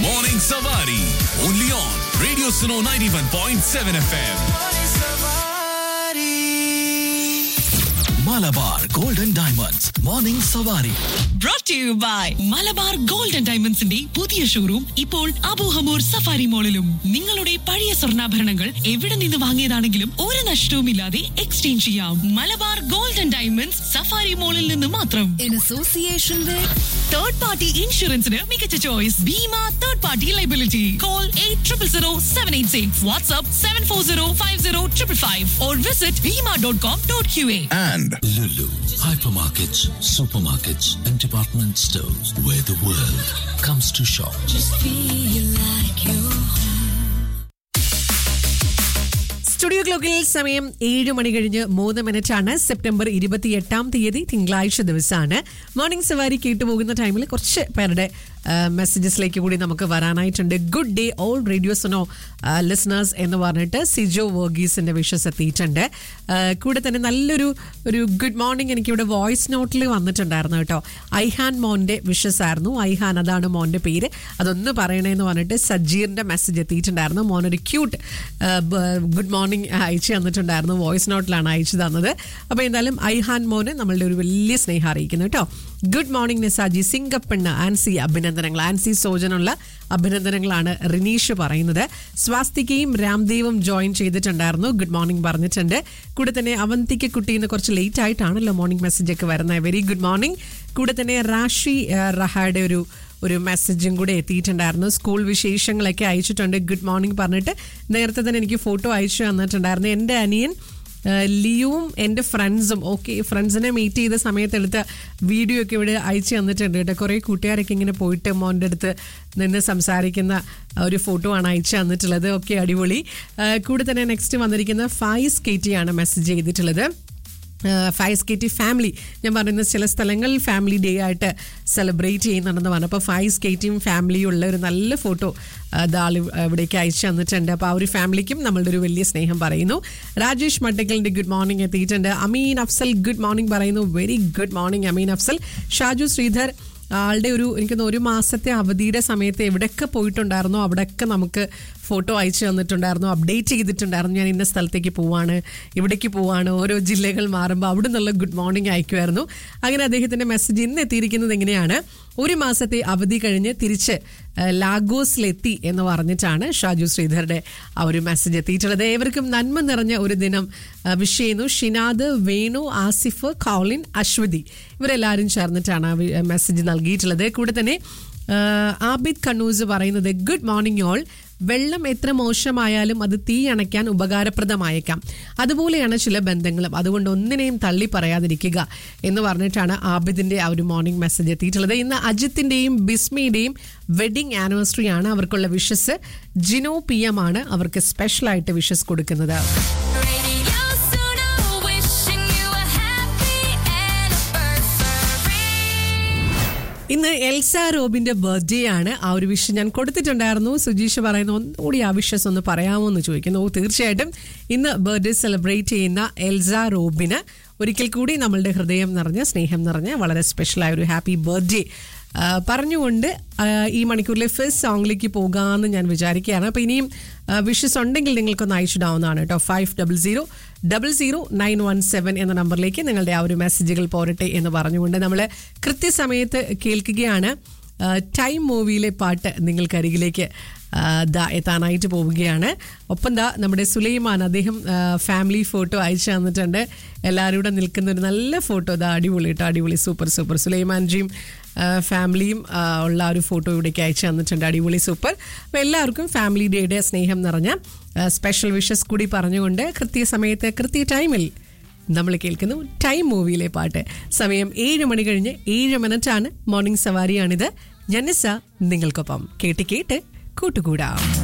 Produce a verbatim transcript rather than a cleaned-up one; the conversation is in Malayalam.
Morning Savari. Only on Radio Suno ninety-one point seven F M. Malabar Golden Diamonds. Morning Savari. Brought to you by Malabar gold and ഡയമണ്ട്സിന്റെ പുതിയ ഷോറൂം ഇപ്പോൾ അബൂഹമൂർ സഫാരി മോളിലും. നിങ്ങളുടെ പഴയ സ്വർണ്ണാഭരണങ്ങൾ എവിടെ നിന്ന് വാങ്ങിയതാണെങ്കിലും ഒരു നഷ്ടവുമില്ലാതെ എക്സ്ചേഞ്ച് ചെയ്യാം. Malabar gold and diamonds safari മോളിൽ നിന്ന് മാത്രം. In association with third party ഇൻഷുറൻസിന് മികച്ച choice Bhima third party liability. Call eight triple zero seven eight six. WhatsApp seven four zero five zero triple five or visit bima dot com dot q a. And Lulu, hypermarkets, supermarkets, and department stores where the world comes to shop. just feel like you're studio ക്ലോക്കിൽ സമയം ഏഴ് മണി കഴിഞ്ഞ് മൂന്ന് മിനിറ്റ് ആണ്. സെപ്റ്റംബർ ഇരുപത്തി എട്ടാം തീയതി തിങ്കളാഴ്ച ദിവസമാണ്. മോർണിംഗ് സവാരി കേട്ടുപോകുന്ന ടൈമിൽ കുറച്ച് പേരുടെ മെസ്സേജസിലേക്ക് കൂടി നമുക്ക് വരാനായിട്ടുണ്ട്. Good day all radio Suno listeners എന്ന് പറഞ്ഞിട്ട് സിജോ വർഗീസിന്റെ വിഷസ് എത്തിയിട്ടുണ്ട്. കൂടെ തന്നെ നല്ലൊരു ഒരു ഗുഡ് മോർണിംഗ് എനിക്കിവിടെ വോയിസ് നോട്ടിൽ വന്നിട്ടുണ്ടായിരുന്നു കേട്ടോ. ഐഹാൻ മോന്റെ വിഷസ് ആയിരുന്നു. ഐഹാൻ അതാണ് മോന്റെ പേര്. അതൊന്ന് പറയണേന്ന് പറഞ്ഞിട്ട് സജീറിന്റെ മെസ്സേജ് എത്തിയിട്ടുണ്ടായിരുന്നു. മോനൊരു ക്യൂട്ട് ഗുഡ് മോർണിംഗ് അയച്ചു തന്നിട്ടുണ്ടായിരുന്നു. വോയിസ് നോട്ടിലാണ് അയച്ചു തന്നത്. അപ്പോൾ എന്തായാലും ഐഹാൻ മോന് നമ്മളുടെ ഒരു വലിയ സ്നേഹം അറിയിക്കുന്നു കേട്ടോ. ഗുഡ് മോർണിംഗ് നിസാജി, സിംഗപ്പെണ്ണ് ആൻസി അഭിനന്ദനങ്ങൾ. ആൻസി സോജനുള്ള അഭിനന്ദനങ്ങളാണ് റിനീഷ് പറയുന്നത്. സ്വാസ്തികയും രാംദേവും ജോയിൻ ചെയ്തിട്ടുണ്ടായിരുന്നു. ഗുഡ് മോർണിംഗ് പറഞ്ഞിട്ടുണ്ട്. കൂടെ തന്നെ അവന്തിക്ക് കുട്ടിന്ന് കുറച്ച് ലേറ്റ് ആയിട്ടാണല്ലോ മോർണിംഗ് മെസ്സേജ് ഒക്കെ വരുന്നത്. Very good morning. കൂടെ തന്നെ റാഷി റഹായുടെ ഒരു ഒരു മെസ്സേജും കൂടെ എത്തിയിട്ടുണ്ടായിരുന്നു. സ്കൂൾ വിശേഷങ്ങളൊക്കെ അയച്ചിട്ടുണ്ട്. ഗുഡ് മോർണിംഗ് പറഞ്ഞിട്ട് നേരത്തെ തന്നെ എനിക്ക് ഫോട്ടോ അയച്ചു തന്നിട്ടുണ്ടായിരുന്നു. എൻ്റെ അനിയൻ ലിയുവും എൻ്റെ ഫ്രണ്ട്സും ഓക്കെ ഫ്രണ്ട്സിനെ മീറ്റ് ചെയ്ത സമയത്ത് എടുത്ത വീഡിയോ ഒക്കെ ഇവിടെ അയച്ചു തന്നിട്ടുണ്ട് കേട്ടോ. കുറേ കൂട്ടുകാരൊക്കെ ഇങ്ങനെ പോയിട്ട് മോൻ്റെ അടുത്ത് നിന്ന് സംസാരിക്കുന്ന ഒരു ഫോട്ടോ ആണ് അയച്ചു തന്നിട്ടുള്ളത്. ഓക്കെ, അടിപൊളി. കൂടെ തന്നെ നെക്സ്റ്റ് വന്നിരിക്കുന്ന ഫൈസ് കേറ്റിയാണ് മെസ്സേജ് ചെയ്തിട്ടുള്ളത്. ഫൈസ് കെ ടി ഫാമിലി, ഞാൻ പറയുന്നത് ചില സ്ഥലങ്ങളിൽ ഫാമിലി ഡേ ആയിട്ട് സെലിബ്രേറ്റ് ചെയ്യുന്നുണ്ടെന്ന് പറഞ്ഞു. അപ്പോൾ ഫൈസ് കെ ടിയും ഫാമിലിയും ഉള്ള ഒരു നല്ല ഫോട്ടോ ആൾ ഇവിടേക്ക് അയച്ചു തന്നിട്ടുണ്ട്. അപ്പോൾ ആ ഒരു ഫാമിലിക്കും നമ്മളുടെ ഒരു വലിയ സ്നേഹം പറയുന്നു. രാജേഷ് മട്ടക്കലിൻ്റെ ഗുഡ് മോർണിംഗ് എത്തിയിട്ടുണ്ട്. അമീൻ അഫ്സൽ ഗുഡ് മോർണിംഗ് പറയുന്നു. വെരി ഗുഡ് മോർണിംഗ് അമീൻ അഫ്സൽ. ഷാജു ശ്രീധർ ആളുടെ ഒരു എനിക്കൊന്ന് ഒരു മാസത്തെ അവധിയുടെ സമയത്ത് എവിടെയൊക്കെ പോയിട്ടുണ്ടായിരുന്നോ അവിടെയൊക്കെ നമുക്ക് ഫോട്ടോ അയച്ചു തന്നിട്ടുണ്ടായിരുന്നു, അപ്ഡേറ്റ് ചെയ്തിട്ടുണ്ടായിരുന്നു. ഞാൻ ഇന്ന സ്ഥലത്തേക്ക് പോവാണ്, ഇവിടേക്ക് പോവാണ്, ഓരോ ജില്ലകൾ മാറുമ്പോൾ അവിടെ നിന്നുള്ള ഗുഡ് മോർണിംഗ് അയക്കുമായിരുന്നു. അങ്ങനെ അദ്ദേഹത്തിൻ്റെ മെസ്സേജ് ഇന്ന് എത്തിയിരിക്കുന്നത് എങ്ങനെയാണ്, ഒരു മാസത്തെ അവധി കഴിഞ്ഞ് തിരിച്ച് ലാഗോസിലെത്തി എന്ന് പറഞ്ഞിട്ടാണ് ഷാജു ശ്രീധറുടെ ആ ഒരു മെസ്സേജ് എത്തിയിട്ടുള്ളത്. ഏവർക്കും നന്മ നിറഞ്ഞ ഒരു ദിനം വിഷ് ചെയ്യുന്നു. ഷിനാദ്, വേണു, ആസിഫ്, കൗലിൻ, അശ്വതി ഇവരെല്ലാവരും ചേർന്നിട്ടാണ് ആ മെസ്സേജ് നൽകിയിട്ടുള്ളത്. കൂടെ തന്നെ ആബിദ് കണ്ണൂസ് പറയുന്നത് ഗുഡ് മോർണിംഗ് ഓൾ. വെള്ളം എത്ര മോശമായാലും അത് തീ അണയ്ക്കാൻ ഉപകാരപ്രദമായേക്കാം. അതുപോലെയാണ് ചില ബന്ധങ്ങളും. അതുകൊണ്ട് ഒന്നിനെയും തള്ളി പറയാതിരിക്കുക എന്ന് പറഞ്ഞിട്ടാണ് ആബിദിന്റെ ആ ഒരു മോർണിംഗ് മെസ്സേജ് എത്തിയിട്ടുള്ളത്. ഇന്ന് അജിത്തിന്റെയും ബിസ്മിയുടെയും വെഡിങ് ആനിവേഴ്സറി ആണ്. അവർക്കുള്ള വിഷസ് ജിനോ പി എം ആണ് അവർക്ക് സ്പെഷ്യലായിട്ട് വിഷസ് കൊടുക്കുന്നത്. ഇന്ന് എൽസ റോബിന്റെ ബർത്ത്ഡേ ആണ്. ആ ഒരു വിഷ് ഞാൻ കൊടുത്തിട്ടുണ്ടായിരുന്നു. സുജീഷ് പറയുന്നു ഒന്നുകൂടി ആ വിഷസ് ഒന്ന് പറയാമോ എന്ന് ചോദിക്കുന്നു. ഓ തീർച്ചയായിട്ടും ഇന്ന് ബർത്ത്ഡേ സെലിബ്രേറ്റ് ചെയ്യുന്ന എൽസ റോബിന് ഒരിക്കൽ കൂടി നമ്മളുടെ ഹൃദയം നിറഞ്ഞ സ്നേഹം നിറഞ്ഞ വളരെ സ്പെഷ്യലായ ഒരു ഹാപ്പി ബർത്ത്ഡേ പറഞ്ഞുകൊണ്ട് ഈ മണിക്കൂറിലെ ഫസ്റ്റ് സോങ്ങിലേക്ക് പോകാമെന്ന് ഞാൻ വിചാരിക്കുകയാണ്. അപ്പോൾ ഇനിയും വിഷസ് ഉണ്ടെങ്കിൽ നിങ്ങൾക്കൊന്ന് അയച്ചിടാവുന്നതാണ് കേട്ടോ. Five double zero double zero nine one seven എന്ന നമ്പറിലേക്ക് നിങ്ങളുടെ ആ ഒരു മെസ്സേജുകൾ പോരട്ടെ എന്ന് പറഞ്ഞുകൊണ്ട് നമ്മൾ കൃത്യസമയത്ത് കേൾക്കുകയാണ്. ടൈം മൂവിയിലെ പാട്ട് നിങ്ങൾക്കരികിലേക്ക് ദാ എത്താനായിട്ട് പോവുകയാണ്. ഒപ്പം ദാ നമ്മുടെ സുലൈമാൻ അദ്ദേഹം ഫാമിലി ഫോട്ടോ അയച്ചു തന്നിട്ടുണ്ട്. എല്ലാവരും കൂടെ നിൽക്കുന്ന ഒരു നല്ല ഫോട്ടോ. ദാ അടിപൊളി കേട്ടോ, അടിപൊളി, സൂപ്പർ സൂപ്പർ. സുലൈമാൻജിയും ഫാമിലിയും ഉള്ള ഒരു ഫോട്ടോ ഇവിടേക്ക് അയച്ചു തന്നിട്ടുണ്ട്. അടിപൊളി, സൂപ്പർ. അപ്പോൾ എല്ലാവർക്കും ഫാമിലി ഡേയുടെ സ്നേഹം നിറഞ്ഞ സ്പെഷ്യൽ വിഷസ് കൂടി പറഞ്ഞുകൊണ്ട് കൃത്യസമയത്ത് കൃത്യ ടൈമിൽ നമ്മൾ കേൾക്കുന്നു ടൈം മൂവിയിലെ പാട്ട്. സമയം ഏഴ് മണി കഴിഞ്ഞ് ഏഴ് മിനിറ്റാണ്. മോർണിംഗ് സവാരിയാണിത്. ജനസ നിങ്ങൾക്കൊപ്പം കേട്ട് കേട്ട് കൂട്ടുകൂടാം.